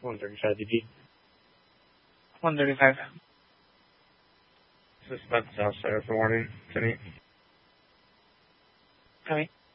135 dB. 135. This is about the south side for warning. Copy.